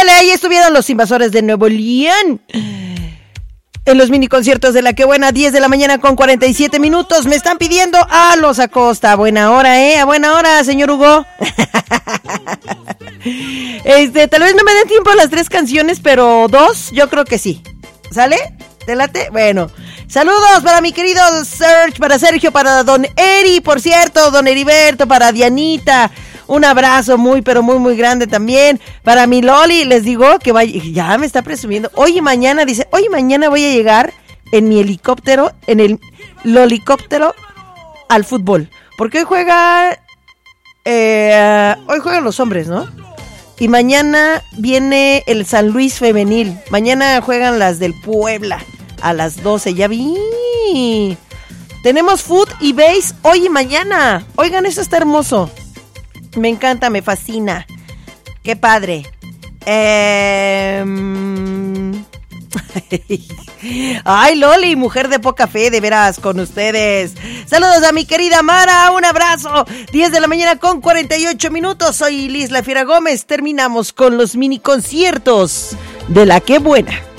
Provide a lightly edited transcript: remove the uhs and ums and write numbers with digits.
Ándale, ahí estuvieron los Invasores de Nuevo León. En los mini conciertos de La Que Buena, 10 de la mañana con 47 minutos. Me están pidiendo a Los Acosta. A buena hora, a buena hora, señor Hugo. Tal vez no me den tiempo a las 3 canciones, pero 2, yo creo que sí. ¿Sale? ¿Te late? Bueno. Saludos para mi querido Serge, para Sergio, para don Eri, por cierto, don Heriberto, para Dianita. Un abrazo muy, pero muy, muy grande también. Para mi Loli, les digo que vaya, ya me está presumiendo. Hoy y mañana, dice, hoy y mañana voy a llegar en mi helicóptero, en el Lolicóptero al fútbol. Porque hoy juegan los hombres, ¿no? Y mañana viene el San Luis femenil. Mañana juegan las del Puebla a las 12, ya vi. Tenemos foot y base hoy y mañana. Oigan, eso está hermoso. Me encanta, me fascina. Qué padre. Ay, Loli, mujer de poca fe, de veras, con ustedes. Saludos a mi querida Mara, un abrazo. 10 de la mañana con 48 minutos. Soy Liz La Fiera Gómez. Terminamos con los mini conciertos de La Que Buena.